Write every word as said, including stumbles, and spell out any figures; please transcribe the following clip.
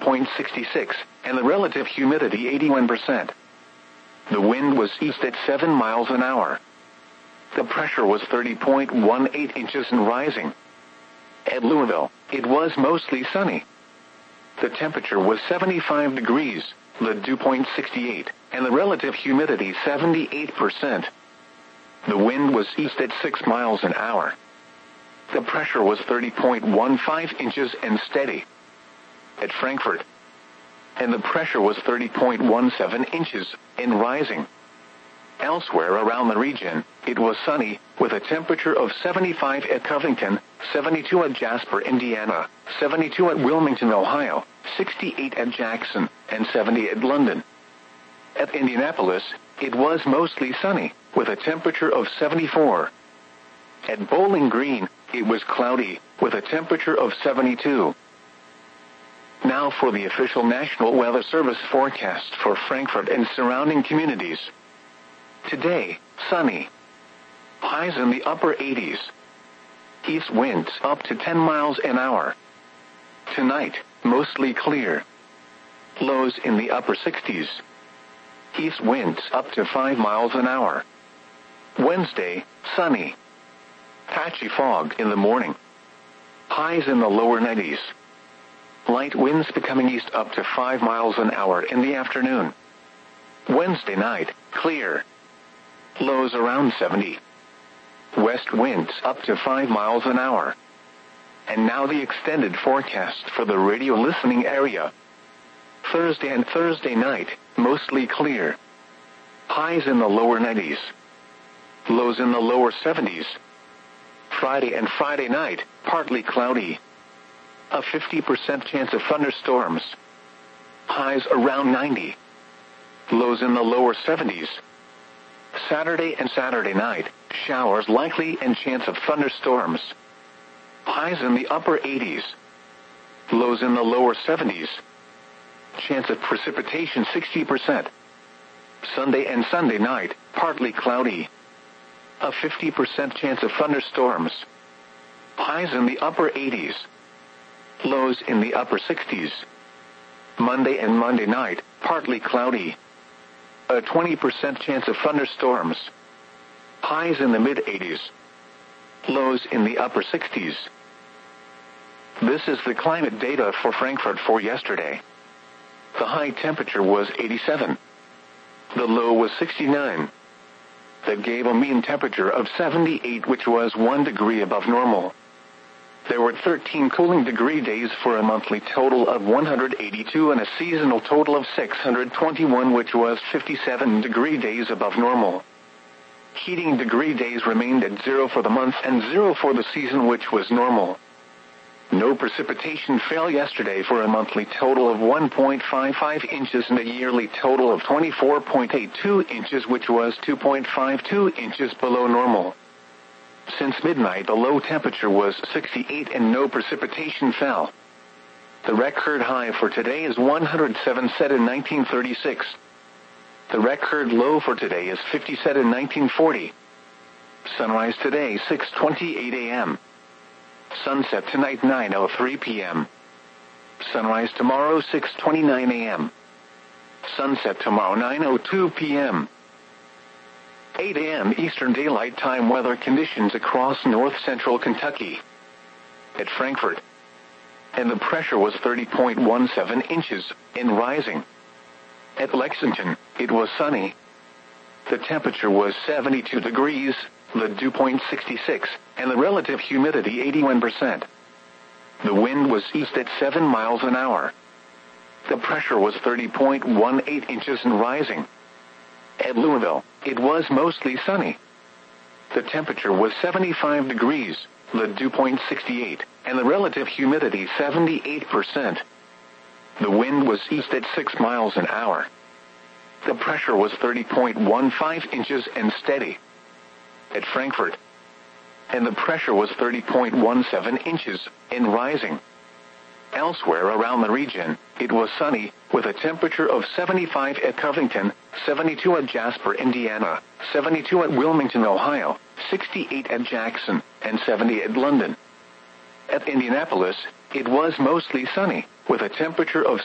point six six, and the relative humidity eighty-one percent. The wind was east at seven miles an hour. The pressure was thirty point one eight inches and rising. At Louisville, it was mostly sunny. The temperature was seventy-five degrees, the dew point sixty-eight, and the relative humidity seventy-eight percent. The wind was east at six miles an hour. The pressure was thirty point one five inches and steady. At Frankfurt, and the pressure was thirty point one seven inches and rising. Elsewhere around the region, it was sunny, with a temperature of seventy-five at Covington, seventy-two at Jasper, Indiana, seventy-two at Wilmington, Ohio, sixty-eight at Jackson, and seventy at London. At Indianapolis, it was mostly sunny, with a temperature of seventy-four. At Bowling Green, it was cloudy, with a temperature of seventy-two. Now for the official National Weather Service forecast for Frankfurt and surrounding communities. Today, sunny. Highs in the upper eighties. East winds up to ten miles an hour. Tonight, mostly clear. Lows in the upper sixties. East winds up to five miles an hour. Wednesday, sunny. Patchy fog in the morning. Highs in the lower nineties. Light winds becoming east up to five miles an hour in the afternoon. Wednesday night, clear. Lows around seventy. West winds up to five miles an hour. And now the extended forecast for the radio listening area. Thursday and Thursday night, mostly clear. Highs in the lower nineties. Lows in the lower seventies. Friday and Friday night, partly cloudy. A fifty percent chance of thunderstorms. Highs around ninety. Lows in the lower seventies. Saturday and Saturday night, showers likely and chance of thunderstorms. Highs in the upper eighties. Lows in the lower seventies. Chance of precipitation sixty percent. Sunday and Sunday night, partly cloudy. A fifty percent chance of thunderstorms. Highs in the upper eighties. Lows in the upper sixties. Monday and Monday night, partly cloudy. A twenty percent chance of thunderstorms. Highs in the mid-eighties. Lows in the upper sixties. This is the climate data for Frankfurt for yesterday. The high temperature was eighty-seven. The low was sixty-nine. That gave a mean temperature of seventy-eight, which was one degree above normal. There were thirteen cooling degree days for a monthly total of one hundred eighty-two and a seasonal total of six hundred twenty-one, which was fifty-seven degree days above normal. Heating degree days remained at zero for the month and zero for the season, which was normal. No precipitation fell yesterday for a monthly total of one point five five inches and a yearly total of twenty-four point eight two inches, which was two point five two inches below normal. Since midnight, the low temperature was sixty-eight and no precipitation fell. The record high for today is one hundred seven, set in nineteen thirty-six. The record low for today is fifty, set in nineteen forty. Sunrise today, six twenty-eight a.m. Sunset tonight, nine oh three p.m. Sunrise tomorrow, six twenty-nine a.m. Sunset tomorrow, nine oh two p.m. eight a.m. Eastern Daylight Time weather conditions across north-central Kentucky. At Frankfurt, and the pressure was thirty point one seven inches and rising. At Lexington, it was sunny. The temperature was seventy-two degrees, the dew point sixty-six, and the relative humidity eighty-one percent. The wind was east at seven miles an hour. The pressure was thirty point one eight inches and rising. At Louisville, it was mostly sunny. The temperature was seventy-five degrees, the dew point sixty-eight, and the relative humidity seventy-eight percent. The wind was east at six miles an hour. The pressure was thirty point one five inches and steady. At Frankfurt, and the pressure was thirty point one seven inches and rising. Elsewhere around the region, it was sunny, with a temperature of seventy-five at Covington, seventy-two at Jasper, Indiana, seventy-two at Wilmington, Ohio, sixty-eight at Jackson, and seventy at London. At Indianapolis, it was mostly sunny, with a temperature of